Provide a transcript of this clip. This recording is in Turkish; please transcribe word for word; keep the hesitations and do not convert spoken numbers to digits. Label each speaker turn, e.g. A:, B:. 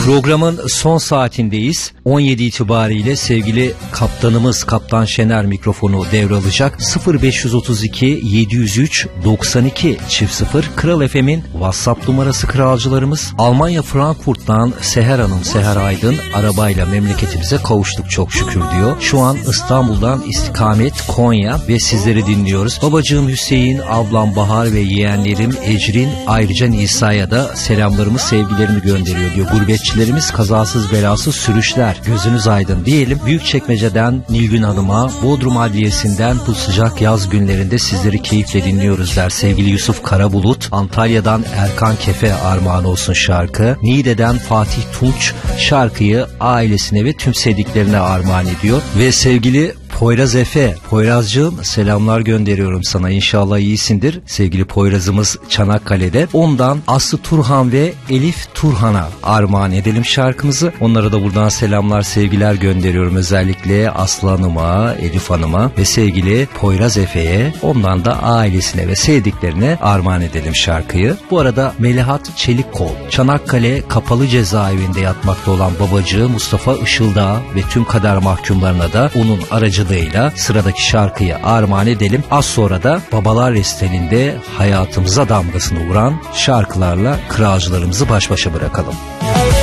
A: Programın son saatindeyiz. on yedi itibariyle sevgili kaptanımız Kaptan Şener mikrofonu devralacak. sıfır beş otuz iki yedi yüz üç doksan iki çift sıfır Kral F M'in WhatsApp numarası kralcılarımız. Almanya Frankfurt'tan Seher Hanım, Seher Aydın, arabayla memleketimize kavuştuk çok şükür diyor. Şu an İstanbul'dan istikamet Konya ve sizleri dinliyoruz. Babacığım Hüseyin, ablam Bahar ve yeğenlerim Ecrin, ayrıca Nisa'ya da selamlarımı, sevgilerimi gönderiyor diyor. Gurbetçilerimiz kazasız belasız sürüşler, gözünüz aydın diyelim. Büyükçekmece'den Nilgün Hanım'a, Bodrum Adliyesi'nden bu sıcak yaz günlerinde sizleri keyifle dinliyoruz der sevgili Yusuf Karabulut. Antalya'dan Erkan Kefe armağan olsun şarkı. Niğde'den Fatih Tunç şarkıyı ailesine ve tüm sevdiklerine armağan ediyor. Ve sevgili Poyraz Efe, Poyrazcığım selamlar gönderiyorum sana, inşallah iyisindir. Sevgili Poyraz'ımız Çanakkale'de. Ondan Aslı Turhan ve Elif Turhan'a armağan edelim şarkımızı. Onlara da buradan selamlar, sevgiler gönderiyorum. Özellikle Aslı Hanım'a, Elif Hanım'a ve sevgili Poyraz Efe'ye, ondan da ailesine ve sevdiklerine armağan edelim şarkıyı. Bu arada Melihat Çelikkol, Çanakkale Kapalı Cezaevinde yatmakta olan babacığı Mustafa Işıldağ ve tüm kader mahkumlarına da onun aracı sıradaki şarkıyı armağan edelim. Az sonra da Babalar Resteli'nde hayatımıza damgasını vuran şarkılarla kralcılarımızı baş başa bırakalım.